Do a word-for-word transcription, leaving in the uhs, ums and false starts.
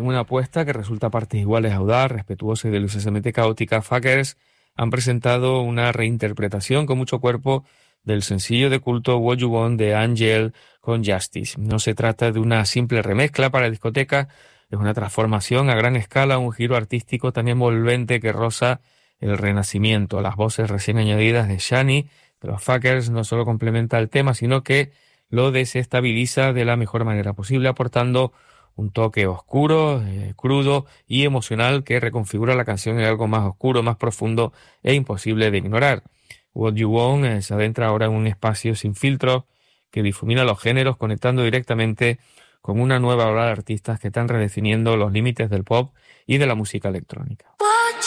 una apuesta que resulta a partes iguales audaz, respetuosa y deliciosamente caótica, Fuckers han presentado una reinterpretación con mucho cuerpo del sencillo de culto What You Want de Angel con Justice. No se trata de una simple remezcla para discoteca, es una transformación a gran escala, un giro artístico tan envolvente que roza el renacimiento. Las voces recién añadidas de Shani, de los Fuckers, no solo complementa el tema, sino que lo desestabiliza de la mejor manera posible, aportando un toque oscuro, eh, crudo y emocional que reconfigura la canción en algo más oscuro, más profundo e imposible de ignorar. What You Want eh, se adentra ahora en un espacio sin filtros que difumina los géneros, conectando directamente con una nueva ola de artistas que están redefiniendo los límites del pop y de la música electrónica.